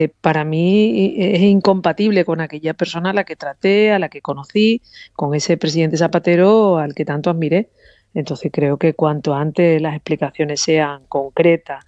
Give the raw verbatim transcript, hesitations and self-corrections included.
para mí es incompatible con aquella persona a la que traté, a la que conocí, con ese presidente Zapatero al que tanto admiré. Entonces creo que cuanto antes las explicaciones sean concretas